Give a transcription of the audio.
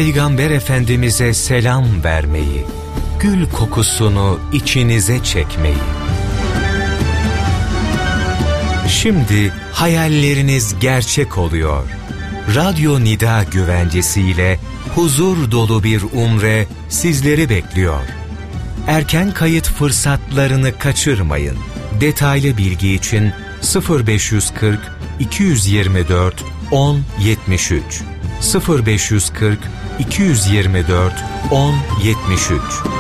Peygamber Efendimiz'e selam vermeyi, gül kokusunu içinize çekmeyi. Şimdi hayalleriniz gerçek oluyor. Radyo Nida güvencesiyle huzur dolu bir umre sizleri bekliyor. Erken kayıt fırsatlarını kaçırmayın. Detaylı bilgi için 0540 224 1073 0540 224 1073